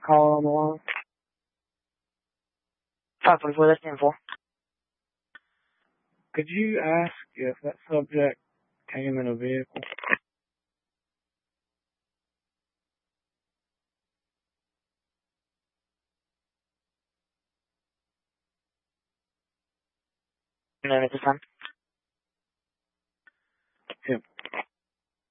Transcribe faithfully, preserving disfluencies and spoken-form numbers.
call on the line. five forty-four, that's ten four. Could you ask if that subject came in a vehicle? No, at this time.